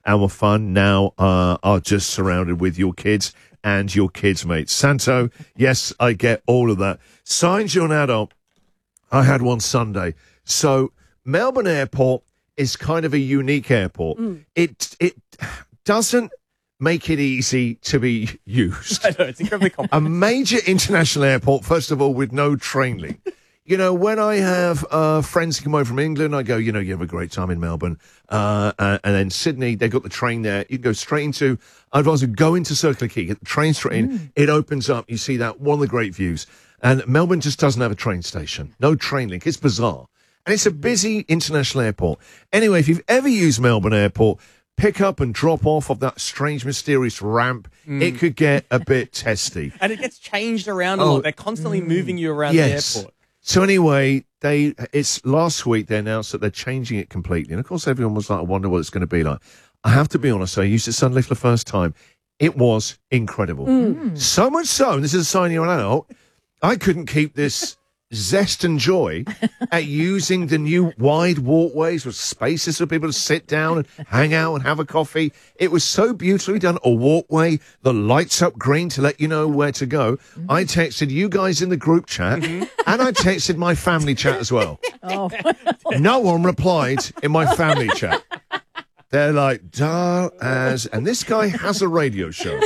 our fun now are just surrounded with your kids and your kids' mates. Santo, yes, I get all of that. Signs you're an adult. I had one Sunday. So Melbourne Airport is kind of a unique airport. It doesn't make it easy to be used. I know, it's incredibly complex. A major international airport, first of all, with no train link. You know, when I have friends who come over from England, I go, you have a great time in Melbourne. And then Sydney, they've got the train there. You can go straight into, I'd rather go into Circular Quay, get the train straight in. It opens up. You see that, one of the great views. And Melbourne just doesn't have a train station. No train link. It's bizarre. And it's a busy international airport. Anyway, if you've ever used Melbourne Airport, pick up and drop off of that strange, mysterious ramp. It could get a bit testy. And it gets changed around a lot. They're constantly moving you around the airport. So anyway, it's last week they announced that they're changing it completely. And of course, everyone was like, I wonder what it's going to be like. I have to be honest, I used it Sunday for the first time. It was incredible. So much so, and this is a sign you're an adult, I couldn't keep this zest and joy at using the new wide walkways with spaces for people to sit down and hang out and have a coffee. It was so beautifully done. A walkway, the lights up green to let you know where to go. I texted you guys in the group chat and I texted my family chat as well. No one replied in my family chat. They're like, dull as, and this guy has a radio show.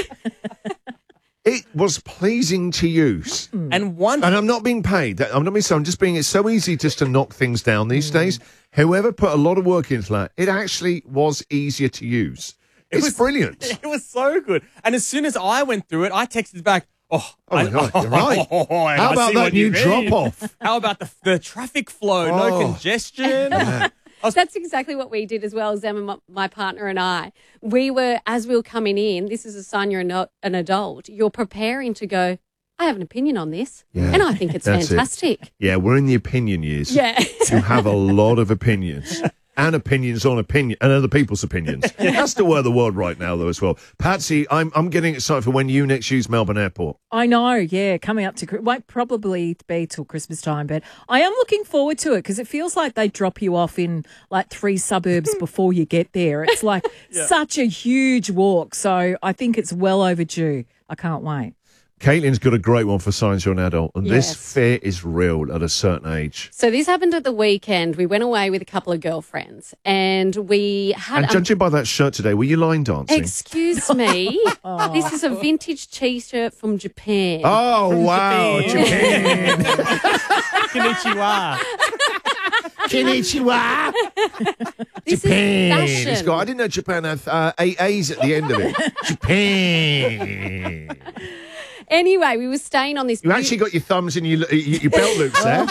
It was pleasing to use. And I'm not being paid. I'm not being so. I'm just being, it's so easy just to knock things down these days. Whoever put a lot of work into that, it actually was easier to use. It was brilliant. It was so good. And as soon as I went through it, I texted back, oh my God, you're right. How about that new drop-off? How about the traffic flow? No congestion. That's exactly what we did as well, Zem and my partner and I. As we were coming in, this is a sign you're not an adult, you're preparing to go, I have an opinion on this, and I think it's fantastic. Yeah, we're in the opinion years. Yeah. You have a lot of opinions. And opinions on opinion and other people's opinions. That's the way of the world right now, though, as well. Patsy, I'm getting excited for when you next use Melbourne Airport. I know, yeah, coming up to, won't probably be till Christmas time, but I am looking forward to it because it feels like they drop you off in like 3 suburbs before you get there. It's like such a huge walk, so I think it's well overdue. I can't wait. Caitlin's got a great one for Signs You're an Adult, and this fear is real at a certain age. So this happened at the weekend. We went away with a couple of girlfriends, and we had... And judging by that shirt today, were you line dancing? Excuse me. This is a vintage T-shirt from Japan. Oh, wow, Japan. Konnichiwa. Konnichiwa. This Japan. is fashion. I didn't know Japan had 8 A's at the end of it. Japan. Anyway, we were staying on this... You actually got your thumbs in your belt loops there.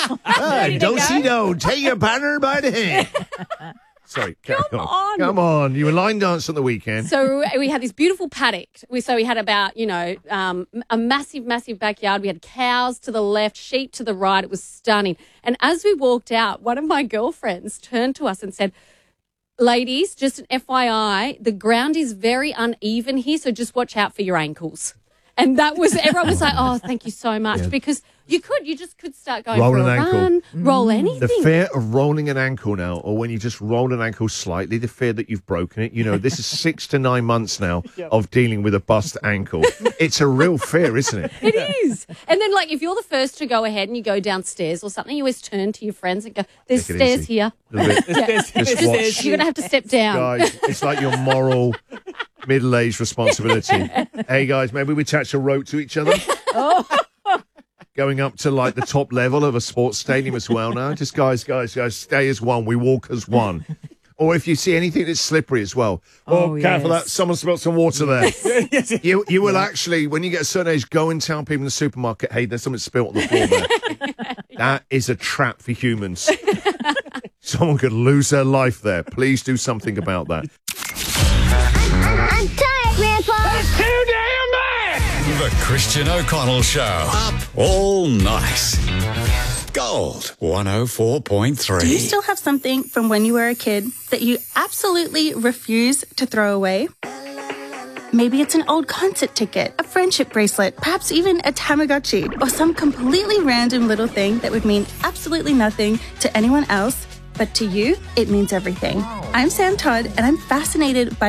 Don't take your partner by the hand. Sorry, Come on. Come on. You were line dancing on the weekend. So we had this beautiful paddock. So we had about, a massive, massive backyard. We had cows to the left, sheep to the right. It was stunning. And as we walked out, one of my girlfriends turned to us and said, ladies, just an FYI, the ground is very uneven here, so just watch out for your ankles. And everyone was like, oh, thank you so much. Because you just could start going roll for an a ankle. run, roll anything. The fear of rolling an ankle now, or when you just roll an ankle slightly, the fear that you've broken it. This is 6 to 9 months now of dealing with a bust ankle. It's a real fear, isn't it? It is. And then, if you're the first to go ahead and you go downstairs or something, you always turn to your friends and go, there's Take it stairs easy. here. Just watch. You're going to have to step down. Guys, it's like your moral middle-aged responsibility. Hey, guys, maybe we attach a rope to each other. Going up to the top level of a sports stadium as well now. Just guys, stay as one. We walk as one. Or if you see anything that's slippery as well. Careful that someone spilled some water there. You will actually, when you get a certain age, go and tell people in the supermarket, hey, there's something spilt on the floor there. That is a trap for humans. Someone could lose their life there. Please do something about that. I'm tired, Grandpa. That's too damn bad. The Christian O'Connell Show. Up all night. Gold 104.3. Do you still have something from when you were a kid that you absolutely refuse to throw away? Maybe it's an old concert ticket, a friendship bracelet, perhaps even a Tamagotchi, or some completely random little thing that would mean absolutely nothing to anyone else, but to you, it means everything. I'm Sam Todd, and I'm fascinated by